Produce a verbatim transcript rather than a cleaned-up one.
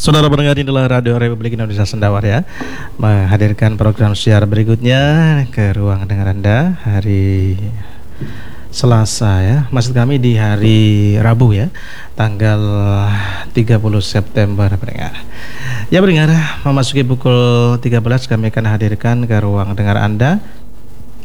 Saudara pendengar, inilah Radio Republik Indonesia Sendawar ya, menghadirkan program siar berikutnya ke ruang dengar Anda hari Selasa ya. Maksud kami di hari Rabu ya, tanggal tiga puluh September pendengar. Ya pendengar, memasuki pukul tiga belas kami akan hadirkan ke ruang dengar Anda